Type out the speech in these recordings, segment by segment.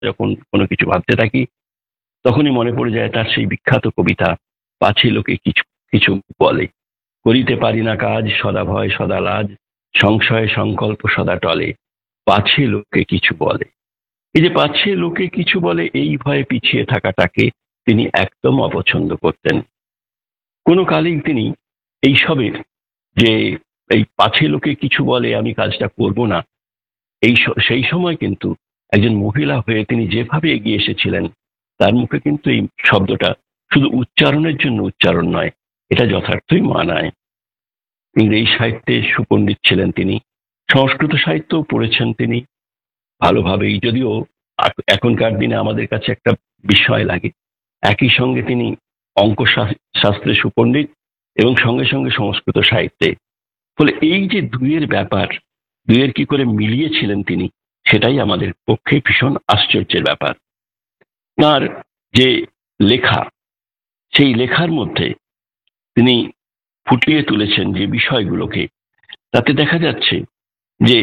যখন কোনো কিছু ভাবতে থাকি তখনই মনে পড়ে যায় তার সেই বিখ্যাত কবিতা, পাছে লোকে কিছু কিছু বলে, করিতে পারি না কাজ, সদা ভয় সদা লাজ, সংশয় সংকল্প সদা টলে, পাছে লোকে কিছু বলে। এই যে পাছে লোকে কিছু বলে, এই ভয়ে পিছিয়ে থাকাটাকে তিনি একদম অপছন্দ করতেন। কোনো কালেই তিনি এইসবের যে এই পাছে লোকে কিছু বলে আমি কাজটা করব না, সেই সময় কিন্তু একজন মহিলা হয়ে তিনি যেভাবে এগিয়ে এসেছিলেন, তার মুখে কিন্তু এই শব্দটা শুধু উচ্চারণের জন্য উচ্চারণ নয়, এটা যথার্থই মানায়। ইংরেজি সাহিত্যে সুপণ্ডিত ছিলেন তিনি, সংস্কৃত সাহিত্যও পড়েছেন তিনি ভালোভাবেই, যদিও এখনকার দিনে আমাদের কাছে একটা বিষয় লাগে। একই সঙ্গে তিনি অঙ্ক শাস্ত্রে সুপণ্ডিত এবং সঙ্গে সঙ্গে সংস্কৃত সাহিত্যে। ফলে এই যে দুইয়ের ব্যাপার, দুইয়ের কি করে মিলিয়েছিলেন তিনি, সেটাই আমাদের পক্ষে ভীষণ আশ্চর্যের ব্যাপার। তার যে লেখা, সেই লেখার মধ্যে তিনি ফুটিয়ে তুলেছেন যে বিষয়গুলোকে, তাতে দেখা যাচ্ছে যে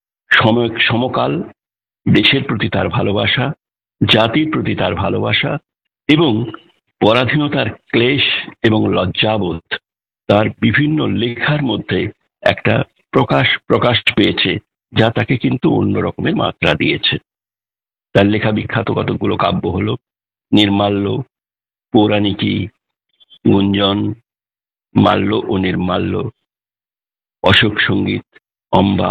সমকাল, দেশের প্রতি তার ভালোবাসা, জাতির প্রতি তার ভালোবাসা এবং পরাধীনতার ক্লেশ এবং লজ্জাবোধ তার বিভিন্ন লেখার মধ্যে একটা প্রকাশ পেয়েছে, যা তাকে কিন্তু অন্য রকমের মাত্রা দিয়েছে। তার লেখা বিখ্যাত কতগুলো কাব্য হলো নির্মাল্য, পৌরাণিকী, গুঞ্জন, মাল্য ও নির্মাল্য, অশোক সঙ্গীত, অম্বা,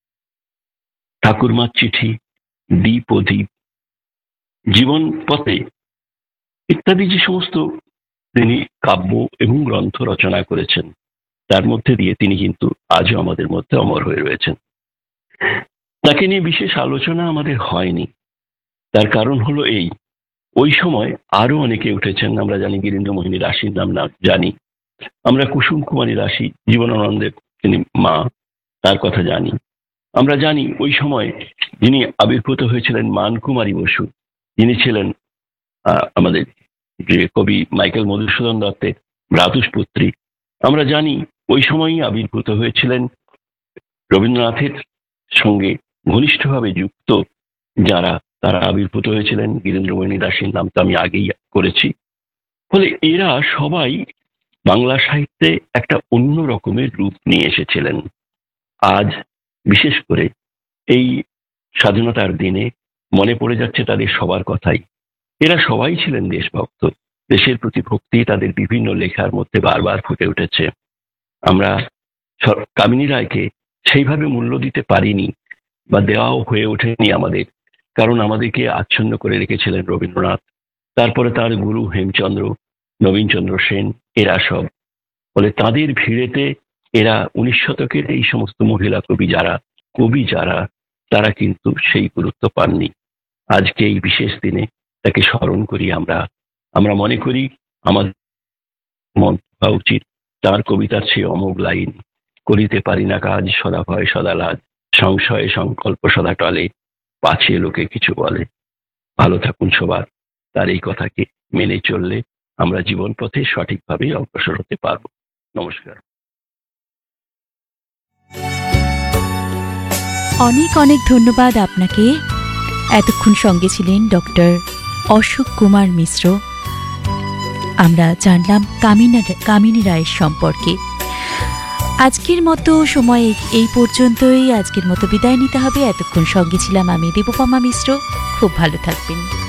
ঠাকুরমার চিঠি, দ্বীপ ও দ্বীপ, জীবন পথে ইত্যাদি যে সমস্ত তিনি কাব্য এবং গ্রন্থ রচনা করেছেন, তার মধ্যে দিয়ে তিনি কিন্তু আজও আমাদের মধ্যে অমর হয়ে রয়েছেন। তাকে নিয়ে বিশেষ আলোচনা আমাদের হয়নি, তার কারণ হলো এই, ওই সময় আরো অনেকে উঠেছেন। আমরা জানি গিরীন্দ্রমোহিনী রাশির নাম জানি, আমরা কুসুম কুমারী রাশি, জীবনানন্দের তিনি মা, তার কথা জানি। আমরা জানি ওই সময় যিনি আবির্ভূত হয়েছিলেন মানকুমারী বসু, যিনি ছিলেন আমাদের যে কবি মাইকেল মধুসূদন দত্তের ভ্রাতুষ্পুত্রী। আমরা জানি ওই সময়ই আবির্ভূত হয়েছিলেন রবীন্দ্রনাথের সঙ্গে ঘনিষ্ঠভাবে যুক্ত যারা, তারা আবির্ভূত হয়েছিলেন। গিরীন্দ্রমোহিনী দাসীর নাম তো আমি আগেই করেছি। ফলে এরা সবাই বাংলা সাহিত্যে একটা অন্য রকমের রূপ নিয়ে এসেছিলেন। আজ বিশেষ করে এই স্বাধীনতার দিনে মনে পড়ে যাচ্ছে তাদের সবার কথাই। এরা সবাই ছিলেন দেশভক্ত, দেশের প্রতি ভক্তি তাদের বিভিন্ন লেখার মধ্যে বারবার ফুটে উঠেছে। আমরা কামিনী রায়কে সেইভাবে মূল্য দিতে পারিনি বা দেওয়াও হয়ে ওঠেনি আমাদের, কারণ আমাদেরকে আচ্ছন্ন করে রেখেছিলেন রবীন্দ্রনাথ, তারপরে তার গুরু হেমচন্দ্র, নবীনচন্দ্র সেন, এরা সব। ফলে তাদের ভিড়েতে এরা 19 শতকের এই সমস্ত মহিলা কবি যারা তারা কিন্তু সেই গুরুত্ব পাননি। আজকে এই বিশেষ দিনে তাকে স্মরণ করি আমরা মনে করি আমাদের মন হওয়া উচিত তার কবিতার সেই অমোঘ লাইন, করিতে পারি না কাজ, সদা ভয় সদা লাজ, সংশয়ে সংকল্প সদা টলে, পাছে লোকে কিছু বলে। ভালো থাকুন সবার। তার এই কথাকে মেনে চললে আমরা জীবন পথে সঠিকভাবে অগ্রসর হতে পারব। নমস্কার। অনেক অনেক ধন্যবাদ আপনাকে। এতক্ষণ সঙ্গে ছিলেন ডক্টর অশোক কুমার মিশ্র। আমরা জানলাম কামিনী রায়ের সম্পর্কে। আজকের মতো সময় এই পর্যন্তই। আজকের মতো বিদায় নিতে হবে। এতক্ষণ সঙ্গে ছিলাম আমি দেবপমা মিশ্র। খুব ভালো থাকবেন।